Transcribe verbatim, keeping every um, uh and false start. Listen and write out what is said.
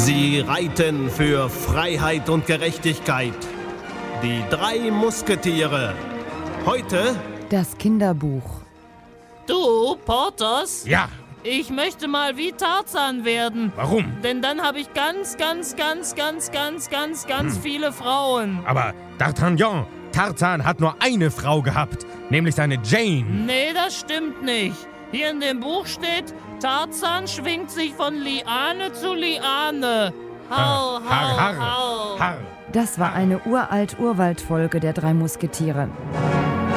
Sie reiten für Freiheit und Gerechtigkeit. Die drei Musketiere. Heute das Kinderbuch. Du, Porthos? Ja. Ich möchte mal wie Tarzan werden. Warum? Denn dann habe ich ganz, ganz, ganz, ganz, ganz, ganz, ganz hm. viele Frauen. Aber D'Artagnan, Tarzan hat nur eine Frau gehabt, nämlich seine Jane. Nee, das stimmt nicht. Hier in dem Buch steht, Tarzan schwingt sich von Liane zu Liane. Hau, hau, har, har, hau. har. Das war eine uralt Urwaldfolge der drei Musketiere.